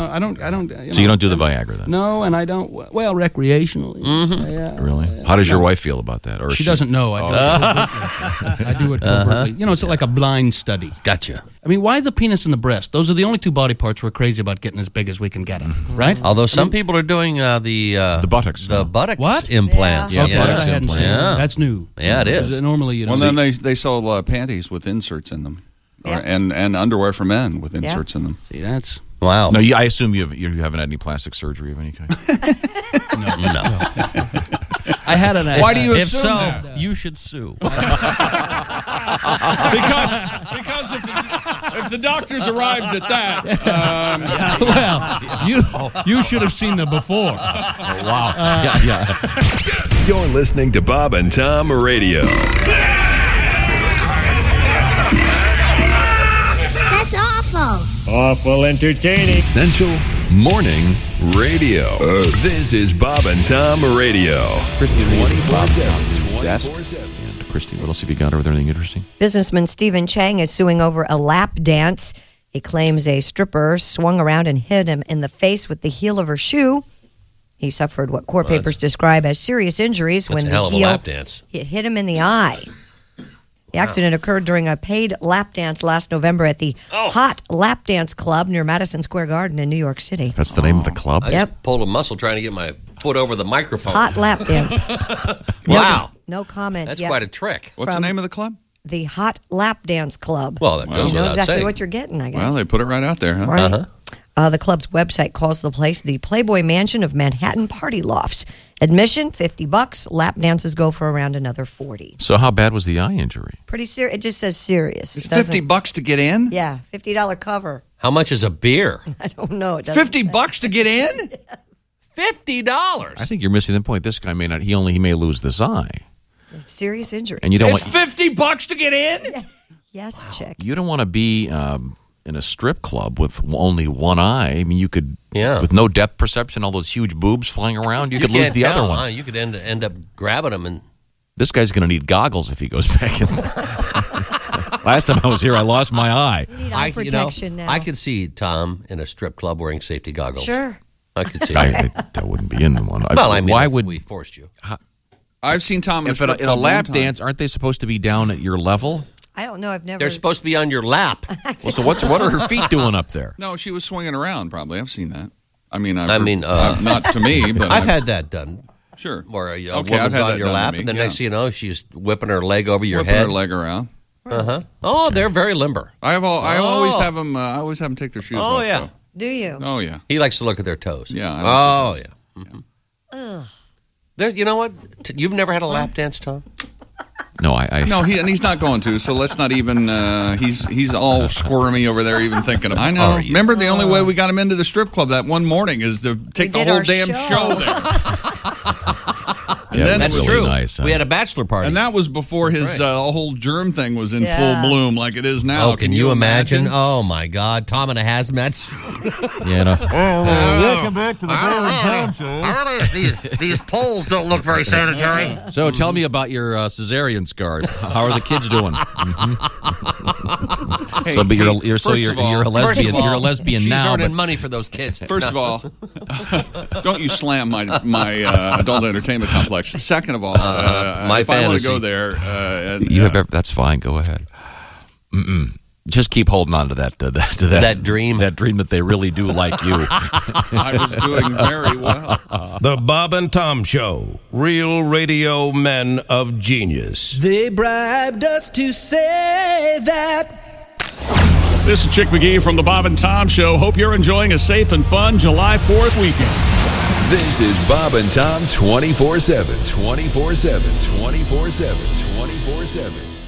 I don't. So you don't do the Viagra then? No, and I don't. Well, recreationally. Yeah. Really? How does your wife feel about that? Or she doesn't know. I do it covertly. It's like a blind study. Gotcha. I mean, why the penis and the breast? Those are the only two body parts we're crazy about getting as big as we can get them, right? Although some people are doing the buttocks. The buttocks What? implants. Yeah, Okay, buttocks I hadn't implants. seen that. Yeah. That's new. Yeah, it is. Normally, you don't. Well, then they sell panties with inserts in them, and underwear for men with inserts in them. See, that's Wow. No, I assume you haven't had any plastic surgery of any kind. No. I had an. Why do you If assume so, that? you should sue. Because if the doctors arrived at that, well, you should have seen them before. Wow. Yeah. You're listening to Bob and Tom Radio. That's awful. Awful entertaining. Essential Morning Radio. This is Bob and Tom Radio. Christy, 24/7. Yes. 24/7. And Christy, what else have you got over there? Anything interesting? Businessman Stephen Chang is suing over a lap dance. He claims a stripper swung around and hit him in the face with the heel of her shoe. He suffered what court papers describe as serious injuries when a the hell of a heel lap dance. hit him in the eye. The accident occurred during a paid lap dance last November at the Hot Lap Dance Club near Madison Square Garden in New York City. That's the name of the club? I just pulled a muscle trying to get my foot over the microphone. Hot Lap Dance. Wow. No comment That's yet. quite a trick. what's the name of the club? The Hot Lap Dance Club. Well, that goes you know without exactly saying. what you're getting, I guess. Well, they put it right out there, huh? Right. The club's website calls the place the Playboy Mansion of Manhattan Party Lofts. Admission, $50. Lap dances go for around another $40. So how bad was the eye injury? Pretty serious. It just says serious. It's It doesn't- $50 to get in. Yeah, $50 cover. How much is a beer? I don't know. It doesn't say. $50 to get in. $50. I think you're missing the point. This guy may not. He may lose this eye, It's serious injuries. and you don't It's want $50 to get in. Yes, chick. you don't want to be in a strip club with only one eye. I mean, you could with no depth perception, all those huge boobs flying around. You could lose can't the other tell, one. huh? You could end up grabbing them and. This guy's going to need goggles if he goes back in. Last time I was here, I lost my eye. You need eye protection now. I could see Tom in a strip club wearing safety goggles. Sure. I could see. That. I wouldn't be in one. Well, I mean, why if would we forced you? I've seen Tom in if in a strip club lap one time. dance? Aren't they supposed to be down at your level? I don't know. I've never. They're supposed to be on your lap. Well, so what are her feet doing up there? No, she was swinging around. Probably, I've seen that. I mean, not to me, but I've had that done. Sure. Where a Okay, I've woman's had on that your done to lap, me, and then yeah. next thing you know, she's whipping her leg over your Whipping head. her leg around. Oh, they're very limber. I always have them. I always have them take their shoes off. Oh, yeah. though. Do you? Oh yeah. He likes to look at their toes. Yeah. I Oh, like yeah. Mm-hmm. There, you know what? You've never had a lap dance, Tom? No, I No, he's not going to. So let's not even. He's all squirmy over there, even thinking. I know. Remember, the only way we got him into the strip club that one morning is to take the did whole our damn show there. And then That's really true. nice, huh? We had a bachelor party. And that was before his whole germ thing was in Yeah. full bloom like it is now. Oh, can you imagine? Oh, my God. Tom in a hazmat suit. yeah, no. Welcome back to the Bob and Tom Show. These poles don't look very sanitary. So tell me about your cesarean scar. How are the kids doing? So, but you're a lesbian. You're a lesbian she's now. earning But money for those kids. First of all, don't you slam my adult entertainment complex. Second of all, my if I want to fantasy. go there, and, you have that's fine. Go ahead. Just keep holding on to that That dream. that dream that they really do like you. I was doing very well. The Bob and Tom Show. Real radio men of genius. They bribed us to say that. This is Chick McGee from the Bob and Tom Show. Hope you're enjoying a safe and fun July 4th weekend. This is Bob and Tom 24/7. 24/7. 24/7. 24/7.